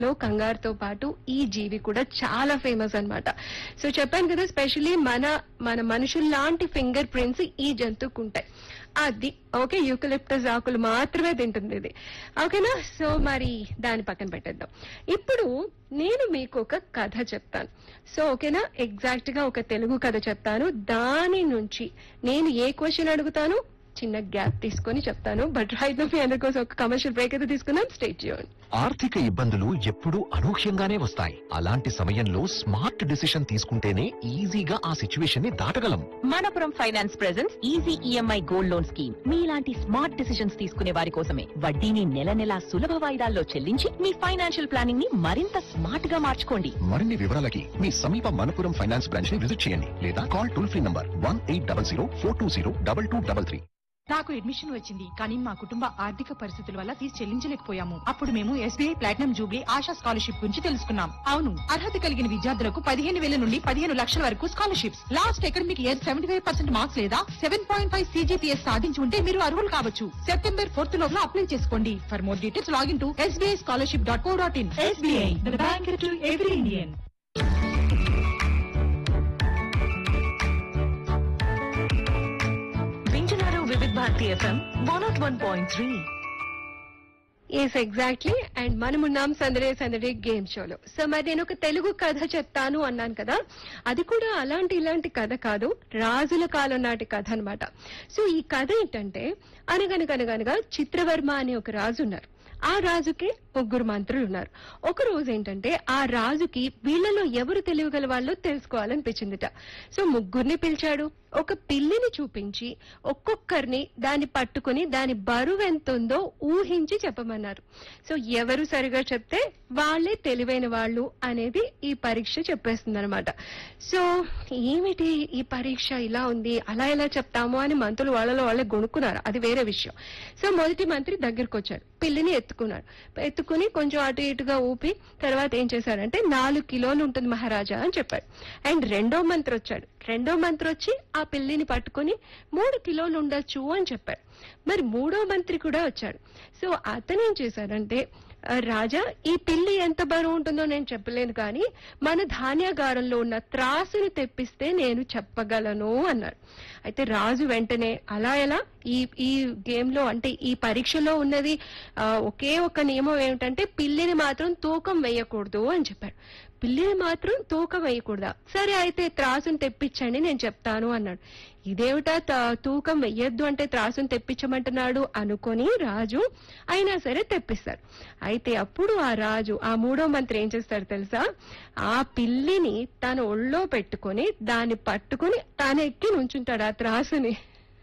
లో కంగారుతో పాటు ఈ జీవి కూడా చాలా ఫేమస్ అన్నమాట. సో చెప్పాను కదా, స్పెషలీ మన మన మనుషుల్లాంటి ఫింగర్ ప్రింట్స్ ఈ జంతువుకు ఉంటాయి. అది ఓకే, యూకలిప్టస్ ఆకులు మాత్రమే తింటుంది ఇది. ఓకేనా? సో మరి దాని పక్కన పెట్టేద్దాం. ఇప్పుడు నేను మీకు ఒక కథ చెప్తాను. సో ఓకేనా, ఎగ్జాక్ట్ గా ఒక తెలుగు కథ చెప్తాను. దాని నుంచి నేను ఏ క్వశ్చన్ అడుగుతాను చిన్న గ్యాప్ తీసుకొని చెప్తాను. బట్ రైట్ మీ అందరి కోసం ఒక కమర్షియల్ బ్రేక్ అయితే తీసుకుందాం. Stay tune. ఆర్థిక ఇబ్బందులు ఎప్పుడూ అనూహ్యంగానే వస్తాయి. అలాంటి సమయంలో స్మార్ట్ డిసిషన్ తీసుకుంటేనే ఈజీగా ఆ సిచ్యువేషన్ ని దాటగలం. Manappuram finance presents easy EMI gold loan scheme. మీలాంటి స్మార్ట్ డిసిషన్స్ తీసుకునే వారి కోసమే. వడ్డీని నెల నెలా సులభ వాయిదాల్లో చెల్లించి మీ ఫైనాన్షియల్ ప్లానింగ్ ని మరింత స్మార్ట్ గా మార్చుకోండి. మరిన్ని వివరాలకి మీ సమీప మనపురం ఫైనాన్స్ బ్రాంచ్ ని విజిట్ చేయండి లేదా కాల్ టోల్ ఫ్రీ నంబర్ 1800 420 2233. నాకు అడ్మిషన్ వచ్చింది, కానీ మా కుటుంబ ఆర్థిక పరిస్థితుల వల్ల ఫీజు చెల్లించలేకపోయాము. అప్పుడు మేము SBI platinum Jubilee ASHA scholarship గురించి తెలుసుకున్నాం. అవును, అర్హత కలిగిన విద్యార్థులకు 15,000 నుండి 15 లక్షల వరకు scholarships. Last academic year 75% marks లేదా 7.5 CGPS సాధించి ఉంటే మీరు అర్హులు కావచ్చు. సెప్టెంబర్ 4th లోపల అప్లై చేసుకోండి. For more details login to sbischolarship.co.in. SBI, the bank to every Indian. వివిధ Bharati FM 101.3. Yes exactly. And మనమున్నాం సందడే గేమ్ షోలో. సో మరి నేను ఒక తెలుగు కథ చెప్తాను అన్నాను కదా, అది కూడా ఇలాంటి కథ కాదు, రాజుల కాలం నాటి కథ అన్నమాట. సో ఈ కథ ఏంటంటే, అనగనగా చిత్రవర్మ అనే ఒక రాజు ఉన్నారు. ఆ రాజుకి 3 మంత్రులు ఉన్నారు. ఒక రోజు ఏంటంటే ఆ రాజుకి వీళ్ళలో ఎవరు తెలియగల వాళ్ళో తెలుసుకోవాలనిపించిందిట. సో 3 పిలిచాడు. ఒక పిల్లిని చూపించి ఒక్కొక్కరిని దాన్ని పట్టుకుని దాని బరువు ఎంత ఉందో ఊహించి చెప్పమన్నారు. సో ఎవరు సరిగా చెప్తే వాళ్ళే తెలివైన వాళ్ళు అనేది ఈ పరీక్ష చెప్పేస్తుంది అనమాట. సో ఏమిటి ఈ పరీక్ష ఇలా ఉంది, అలా ఎలా చెప్తాము అని మంత్రులు వాళ్ళలో వాళ్ళే గొనుక్కున్నారు, అది వేరే విషయం. సో మొదటి మంత్రి దగ్గరకు వచ్చాడు, పిల్లిని ఎత్తుకుని కొంచెం అటు ఇటుగా ఊపి తర్వాత ఏం చేశాడంటే 4 కిలోలు ఉంటుంది మహారాజా అని చెప్పాడు. అండ్ రెండో మంత్రి వచ్చి ఆ పిల్లిని పట్టుకుని 3 కిలోలు ఉండొచ్చు అని చెప్పాడు. మరి మూడో మంత్రి కూడా వచ్చాడు. సో అతను ఏం చేశాడంటే, రాజా ఈ పిల్లి ఎంత బరువు ఉంటుందో నేను చెప్పలేను, కానీ మన ధాన్యాగారంలో ఉన్న త్రాసుని తెప్పిస్తే నేను చెప్పగలను అన్నాడు. అయితే రాజు వెంటనే అలా ఎలా, ఈ గేమ్ లో అంటే ఈ పరీక్షలో ఉన్నది ఒకే ఒక నియమం ఏమిటంటే పిల్లిని మాత్రం తూకం వేయకూడదు అని చెప్పాడు. పిల్లిని మాత్రం తూకం వేయకూడదా? సరే అయితే త్రాసుని తెప్పించండి నేను చెప్తాను అన్నాడు. ఇదేమిటా తూకం వెయ్యొద్దు అంటే త్రాసుని తెప్పించమంటున్నాడు అనుకొని రాజు అయినా సరే తెప్పిస్తాడు. అయితే అప్పుడు ఆ మూడో మంత్రి ఏం చేస్తాడు తెలుసా, ఆ పిల్లిని తన ఒళ్ళో పెట్టుకొని దాన్ని పట్టుకుని తాను ఎక్కి నుంచుంటాడు ఆ త్రాసుని.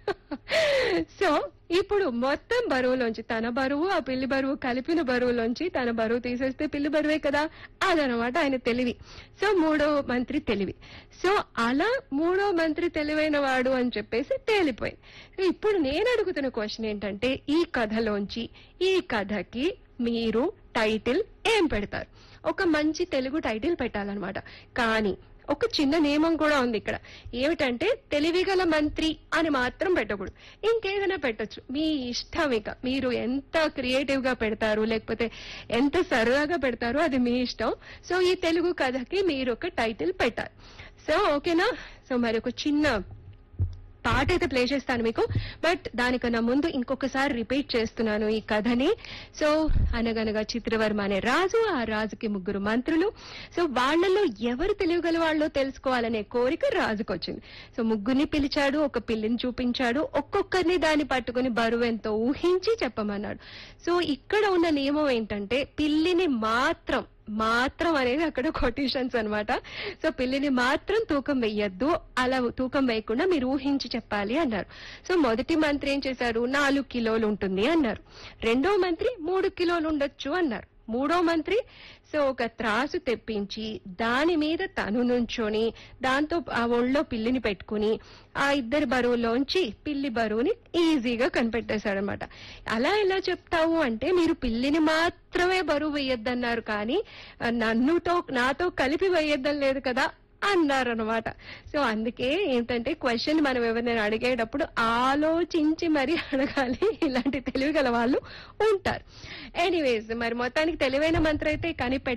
సో ఇప్పుడు మొత్తం బరువులోంచి తన బరువు ఆ పిల్లి బరువు కలిపిన బరువులోంచి తన బరువు తీసేస్తే పిల్లి బరువే కదా, అదనమాట ఆయన తెలివి. సో మూడో మంత్రి తెలివి. సో అలా మూడో మంత్రి తెలివైన వాడు అని చెప్పేసి తేలిపోయింది. ఇప్పుడు నేను అడుగుతున్న క్వశ్చన్ ఏంటంటే, ఈ కథలోంచి ఈ కథకి మీరు టైటిల్ ఏం పెడతారు? ఒక మంచి తెలుగు టైటిల్ పెట్టాలన్నమాట. కానీ ఒక చిన్న నియమం కూడా ఉంది ఇక్కడ. ఏమిటంటే తెలివిగల మంత్రి అని మాత్రం పెట్టకూడదు, ఇంకేదైనా పెట్టొచ్చు, మీ ఇష్టం. ఇక మీరు ఎంత క్రియేటివ్ గా పెడతారు లేకపోతే ఎంత సరదాగా పెడతారు అది మీ ఇష్టం. సో ఈ తెలుగు కథకి మీరు ఒక టైటిల్ పెట్టాలి. సో ఓకేనా? సో మరి ఒక చిన్న పాట అయితే ప్లే చేస్తాను మీకు, బట్ దానికన్నా ముందు ఇంకొకసారి రిపీట్ చేస్తున్నాను ఈ కథని. సో అనగనగా చిత్రవర్మ అనే రాజు, ఆ రాజుకి 3 మంత్రులు. సో వాళ్లలో ఎవరు తెలియగల వాళ్ళో తెలుసుకోవాలనే కోరిక రాజుకు వచ్చింది. సో 3 పిలిచాడు, ఒక పిల్లిని చూపించాడు, ఒక్కొక్కరిని దాన్ని పట్టుకుని బరువు ఎంతో ఊహించి చెప్పమన్నాడు. సో ఇక్కడ ఉన్న నియమం ఏంటంటే పిల్లిని మాత్రం అనేది అక్కడ కొటేషన్స్ అన్నమాట. సో పిల్లిని మాత్రం తూకం వెయ్యొద్దు, అలా తూకం వేయకుండా మీరు ఊహించి చెప్పాలి అన్నారు. సో మొదటి మంత్రి ఏం చేశారు, 4 కిలోలు ఉంటుంది అన్నారు. రెండో మంత్రి 3 కిలోలు ఉండొచ్చు అన్నారు. మూడో మంత్రి సో ఒక త్రాసు తెప్పించి దాని మీద తను నుంచొని దాంతో ఆ ఒళ్ళో పిల్లిని పెట్టుకుని ఆ ఇద్దరి బరువులోంచి పిల్లి బరువుని ఈజీగా కనిపెట్టేశాడనమాట. అలా ఎలా చెప్తావు అంటే, మీరు పిల్లిని మాత్రమే బరువు వేయొద్దన్నారు కానీ నాతో కలిపి వేయొద్దని లేదు కదా అన్నారనమాట. సో అందుకే ఏంటంటే క్వశ్చన్ మనం ఎవరినైనా అడిగేటప్పుడు ఆలోచించి మరీ అడగాలి. ఇలాంటి తెలివి గల వాళ్ళు ఉంటారు. ఎనీవేస్ మరి మొత్తానికి తెలివైన మంత్రం అయితే కనిపెట్టారు.